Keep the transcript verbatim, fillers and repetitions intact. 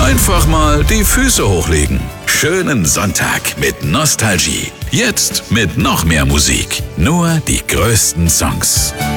Einfach mal die Füße hochlegen. Schönen Sonntag mit Nostalgie. Jetzt mit noch mehr Musik. Nur die größten Songs.